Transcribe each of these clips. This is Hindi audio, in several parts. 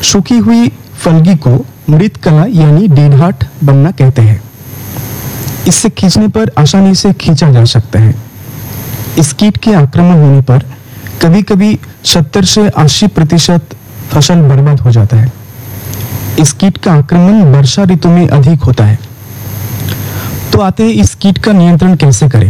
सूखी हुई फलगी को मृतकला यानी डेड हार्ट बनना कहते हैं। इससे खींचने पर आसानी से खींचा जा सकता है। इस कीट के आक्रमण होने पर कभी-कभी 70 से 80% फसल बर्बाद हो जाता है। इस कीट का आक्रमण वर्षा ऋतु में अधिक होता है। तो आते हैं इस कीट का नियंत्रण कैसे करें।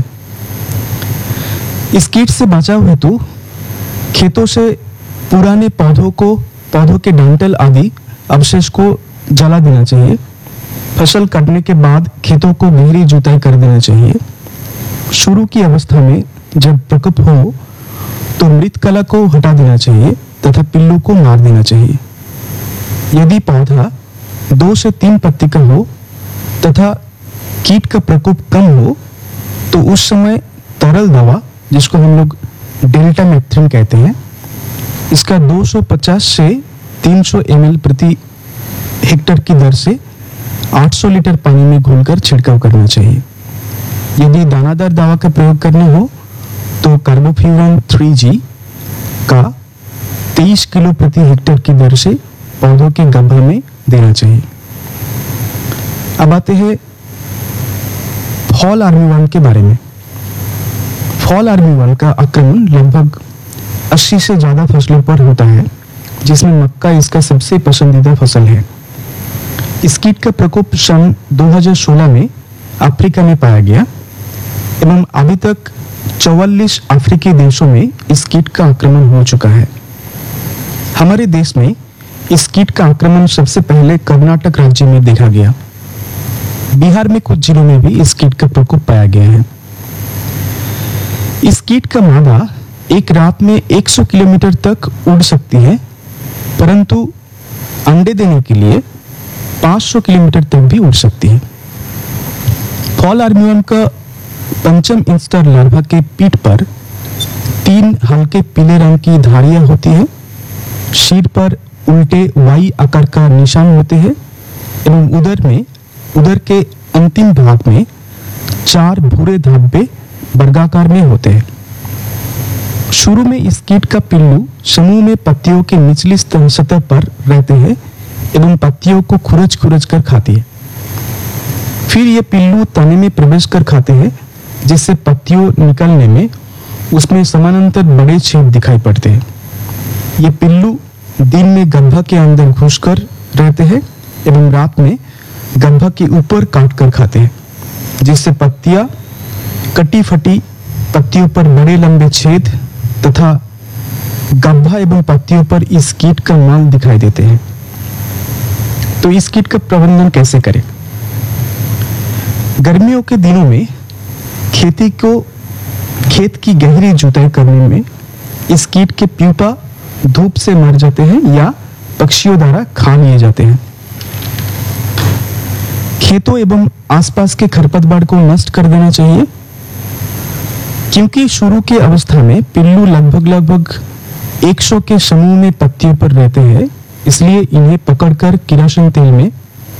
इस कीट से बचाव हेतु खेतों से पुराने पौधों के डंठल आदि अवशेष को जला देना चाहिए। फसल काटने के बाद खेतों को गहरी जुताई कर देना चाहिए। शुरू की अवस्था में जब प्रकोप हो तो मृतकला को हटा देना चाहिए तथा पिल्लू को मार देना चाहिए। यदि पौधा 2 से 3 पत्ती का हो तथा कीट का प्रकोप कम हो तो उस समय तरल दवा, जिसको हम लोग डेल्टामेथ्रिन कहते हैं, इसका 250 से 300 ml प्रति हेक्टेयर की दर से 800 लीटर पानी में घोलकर छिड़काव करना चाहिए। यदि दानादार दवा का प्रयोग करना हो तो कार्बोफ्यूरॉन 3G का 23 किलो प्रति हेक्टेयर की दर से पौधों के गड्ढे में देना चाहिए। अब आते हैं फॉल आर्मीवर्म के बारे में। फॉल आर्मीवर्म का आक्रमण लगभग 80 से ज्यादा फसलों पर होता है, जिसमें मक्का इसका सबसे पसंदीदा फसल है। इस कीट का प्रकोप सन 2016 में अफ्रीका में पाया गया एवं अभी तक 44 अफ्रीकी देशों में इस कीट का आक्रमण हो चुका है। हमारे देश में इस कीट का आक्रमण सबसे पहले कर्नाटक राज्य में देखा गया। बिहार में कुछ जिलों में भी इस कीट का प्रकोप पाया गया है। इस कीट का मादा एक रात में 100 किलोमीटर तक उड़ सकती है, परंतु अंडे देने के लिए 500 किलोमीटर तक भी उड़ सकती है। फॉल आर्मीवर्म का पंचम इंस्टर लार्वा के पीठ पर 3 हल्के पीले रंग की धारियां होती है। शीर पर उल्टे वाई आकार का निशान होते हैं एवं उदर के अंतिम भाग में 4 भूरे धब्बे वर्गाकार में होते हैं। शुरू में इस कीट का पिल्लू समूह में पत्तियों के निचली सतह पर रहते हैं एवं पत्तियों को खुरच कर खाती है। फिर ये पिल्लू तने में प्रवेश कर खाते हैं, जिससे पत्तियों निकलने में उसमें समानांतर बड़े छेद दिखाई पड़ते हैं। ये पिल्लू दिन में गड्ढा के अंदर घुसकर रहते हैं एवं रात में गड्ढा के ऊपर काट कर खाते हैं, जिससे पत्तियां कटी फटी पत्तियों पर बड़े लंबे छेद तथा गड्ढा एवं पत्तियों पर इस कीट का माल दिखाई देते हैं। तो इस कीट का प्रबंधन कैसे करें। गर्मियों के दिनों में खेत की गहरी जुताई करने में इस कीट के प्यूपा धूप से मर जाते हैं या पक्षियों द्वारा खा लिए जाते हैं। खेतों एवं आसपास के खरपतवार को नष्ट कर देना चाहिए। क्योंकि शुरू के अवस्था में पिल्लू लगभग 100 के समूह में पत्तियों पर रहते हैं, इसलिए इन्हें पकड़कर किरोसिन तेल में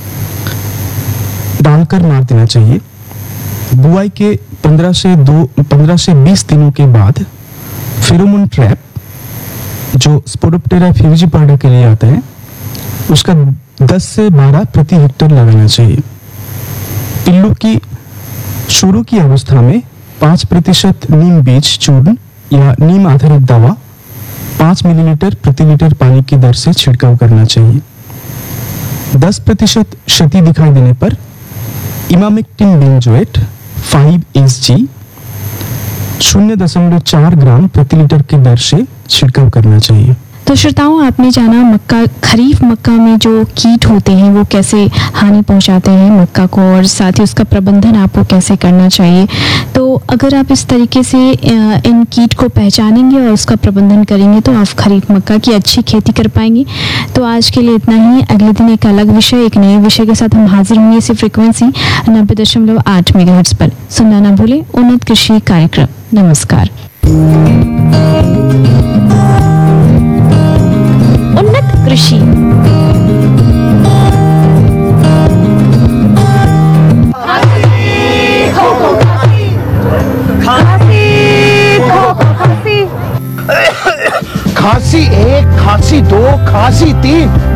डालकर मार देना चाहिए। बुआई के 15 से 20 दिनों के बाद फेरोमोन ट्रैप, जो स्पोरोप्टेरा फ्यूजिपार्डा के लिए आता है, उसका 10 से 12 प्रति हेक्टेयर लगाना चाहिए। पिल्लू की शुरू की अवस्था में 5% नीम बीज चूर्ण या नीम आधारित दवा 5 मिलीलीटर प्रति लीटर पानी की दर से छिड़काव करना चाहिए। 10% क्षति दिखाई देने पर इमामेक्टिन बेंजोएट 5 SG 0.4 ग्राम प्रति लीटर की दर से छिड़काव करना चाहिए। तो श्रोताओं, आपने जाना खरीफ मक्का में जो कीट होते हैं वो कैसे हानि पहुंचाते हैं मक्का को, और साथ ही उसका प्रबंधन आपको कैसे करना चाहिए। तो अगर आप इस तरीके से इन कीट को पहचानेंगे और उसका प्रबंधन करेंगे तो आप खरीफ मक्का की अच्छी खेती कर पाएंगे। तो आज के लिए इतना ही। अगले दिन एक अलग विषय, एक नए विषय के साथ हम हाजिर होंगे इसी फ्रीक्वेंसी 90.8 मेगाहर्ट्ज पर। सुनना ना भूलें उन्नत कृषि कार्यक्रम। नमस्कार। उन्नत कृषि। खांसी 1, खांसी 2, खांसी 3।